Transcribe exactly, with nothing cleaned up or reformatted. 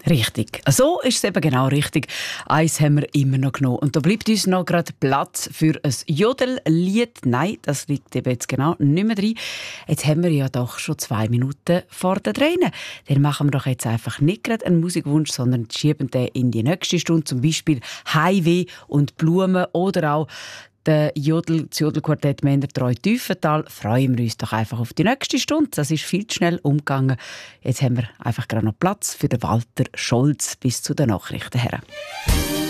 Richtig. So ist es eben genau richtig. Eins haben wir immer noch genommen. Und da bleibt uns noch gerade Platz für ein Jodellied. Nein, das liegt eben jetzt genau nicht mehr drin. Jetzt haben wir ja doch schon zwei Minuten vor der Träne. Dann machen wir doch jetzt einfach nicht gerade einen Musikwunsch, sondern schieben den in die nächste Stunde. Zum Beispiel Heimweh und Blumen oder auch der Jodel, das Jodelquartett Männertreu Tiefental. Freuen wir uns doch einfach auf die nächste Stunde. Das ist viel zu schnell umgegangen. Jetzt haben wir einfach gerade noch Platz für den Walter Scholz bis zu den Nachrichten her.